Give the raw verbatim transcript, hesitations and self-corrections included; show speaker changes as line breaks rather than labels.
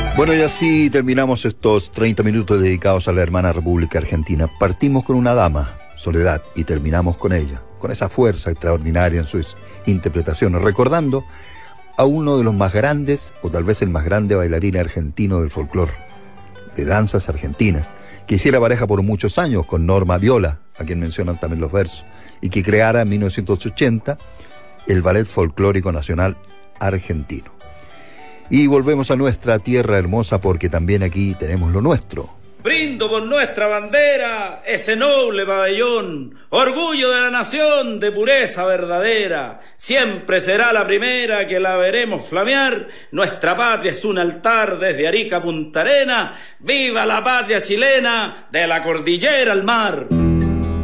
Bueno, y así terminamos estos treinta minutos dedicados a la hermana República Argentina. Partimos con una dama, Soledad, y terminamos con ella, con esa fuerza extraordinaria en sus interpretaciones, recordando a uno de los más grandes, o tal vez el más grande bailarín argentino del folclore, de danzas argentinas, que hiciera pareja por muchos años con Norma Viola, a quien mencionan también los versos, y que creara en mil novecientos ochenta el Ballet Folclórico Nacional Argentino. Y volvemos a nuestra tierra hermosa porque también aquí tenemos lo nuestro.
Brindo por nuestra bandera, ese noble pabellón, orgullo de la nación, de pureza verdadera. Siempre será la primera que la veremos flamear. Nuestra patria es un altar desde Arica a Punta Arena. ¡Viva la patria chilena, de la cordillera al mar!